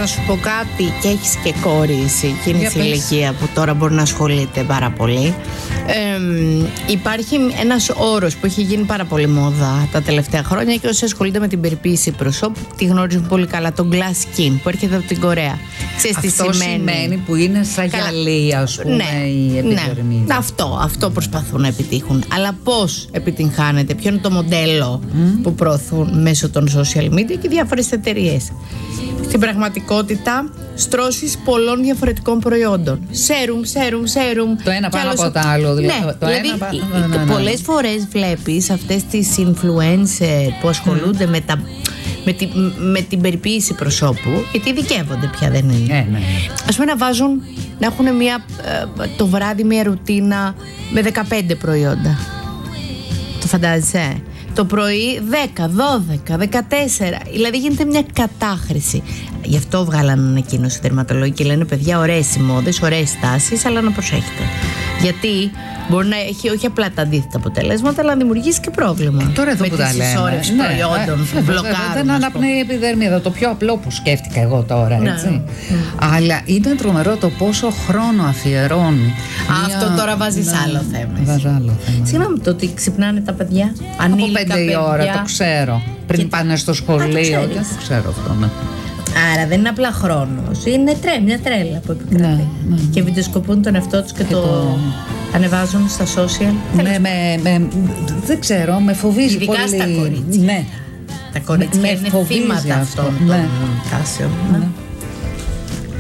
να σου πω κάτι, και έχεις και κόρη εσύ, και είναι σε ηλικία που τώρα μπορεί να ασχολείται πάρα πολύ. Υπάρχει ένας όρος που έχει γίνει πάρα πολύ μόδα τα τελευταία χρόνια, και όσοι ασχολούνται με την περιποίηση προσώπου τη γνωρίζουν πολύ καλά, το glass skin που έρχεται από την Κορέα. Ξέρεις τι σημαίνει που είναι σαν γυαλί, ας πούμε, ναι, η επιδερμίδα. Ναι. Αυτό προσπαθούν να επιτύχουν. Αλλά πώς επιτυγχάνεται, ποιο είναι το μοντέλο που προωθούν μέσω των social media και διάφορες εταιρείες? Στην πραγματικότητα, στρώσεις πολλών διαφορετικών προϊόντων. Σέρουμ. Το ένα πάνω από το άλλο. Πολλές φορές βλέπεις αυτές τις influencer που ασχολούνται με την περιποίηση προσώπου, γιατί ειδικεύονται πια, δεν είναι. Ας πούμε να έχουν το βράδυ μια ρουτίνα με 15 προϊόντα. Το φαντάζεσαι? Το πρωί 10, 12, 14. Δηλαδή γίνεται μια κατάχρηση. Γι' αυτό βγάλαν ανακοίνωση οι δερματολόγοι και λένε: παιδιά, ωραίες οι μόδες, ωραίες τάσεις, αλλά να προσέχετε. Γιατί μπορεί να έχει όχι απλά τα αντίθετα αποτελέσματα, αλλά να δημιουργήσει και πρόβλημα. Τώρα εδώ που τα λέμε. Με τη συσσόρευση προϊόντων που μπλοκάρουν. Δεν αναπνέει η επιδερμίδα. Το πιο απλό που σκέφτηκα εγώ τώρα, έτσι. Αλλά είναι τρομερό το πόσο χρόνο αφιερώνει. Αυτό τώρα βάζεις άλλο θέμα. Βάζω άλλο θέμα. Συγγνώμη, το ότι ξυπνάνε τα παιδιά. Από 5 η ώρα, το ξέρω. Πριν πάνε στο σχολείο. Δεν το ξέρω αυτό, ναι. Άρα δεν είναι απλά χρόνος, είναι μια τρέλα που επικρατεί. Ναι. Και βιντεοσκοπούν τον εαυτό τους και το ανεβάζουν στα social. Δεν ξέρω, με φοβίζει ειδικά πολύ. Ειδικά στα κορίτσια. Ναι. Τα κορίτσια είναι θύματα αυτών των τάσεων.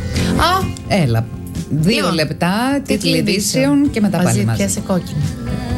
Έλα, 2 λεπτά τίτλοι ειδήσεων και μετά πάλι μαζί. Μαζί πιάσε κόκκινο.